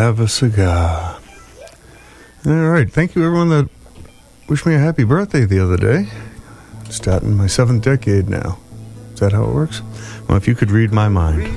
have a cigar. All right. Thank you, everyone that wished me a happy birthday the other day. Starting my 7th decade now. Is that how it works? Well, if you could read my mind.